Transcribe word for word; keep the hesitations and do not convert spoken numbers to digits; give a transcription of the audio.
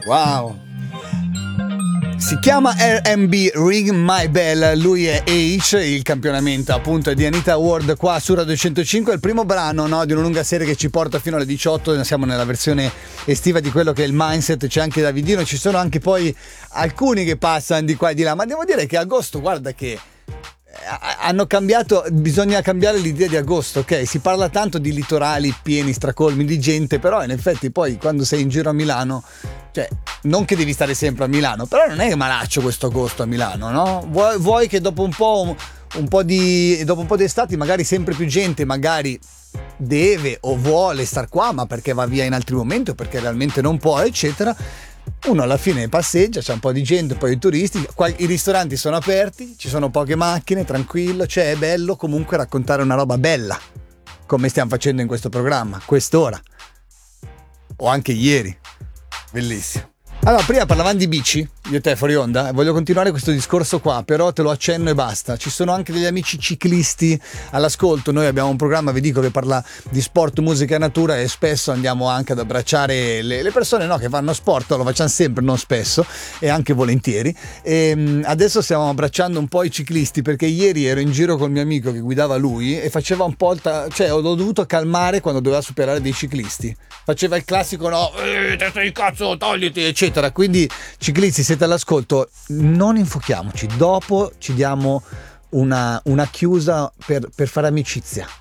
Wow. Si chiama R and B Ring My Bell, lui è H, il campionamento appunto di Anita Ward qua su Radio centocinque, è il primo brano, no, di una lunga serie che ci porta fino alle diciotto, siamo nella versione estiva di quello che è il Mindset, c'è anche Davidino, ci sono anche poi alcuni che passano di qua e di là, ma devo dire che agosto, guarda che hanno cambiato, bisogna cambiare l'idea di agosto, ok? Si parla tanto di litorali pieni, stracolmi di gente, però in effetti poi quando sei in giro a Milano, cioè non che devi stare sempre a Milano, però non è malaccio questo agosto a Milano, no? Vuoi, vuoi che dopo un po', un, un po' di dopo un po' di estati magari sempre più gente magari deve o vuole star qua, ma perché va via in altri momenti o perché realmente non può, eccetera. Uno alla fine passeggia, c'è un po' di gente, poi i turisti, qua i ristoranti sono aperti, ci sono poche macchine, tranquillo, cioè è bello comunque raccontare una roba bella, come stiamo facendo in questo programma, quest'ora, o anche ieri, bellissimo. Allora, prima parlavamo di bici, io e te fuori onda, voglio continuare questo discorso qua, però te lo accenno e basta. Ci sono anche degli amici ciclisti all'ascolto, noi abbiamo un programma, vi dico, che parla di sport, musica e natura e spesso andiamo anche ad abbracciare le, le persone, no, che fanno sport, lo facciamo sempre, non spesso, e anche volentieri. E adesso stiamo abbracciando un po' i ciclisti, perché ieri ero in giro col mio amico che guidava lui e faceva un po' il ta- cioè ho dovuto calmare quando doveva superare dei ciclisti. Faceva il classico no, eh, testa di cazzo, togliti, eccetera. Quindi ciclisti, siete all'ascolto, non infochiamoci, dopo ci diamo una, una chiusa per, per fare amicizia.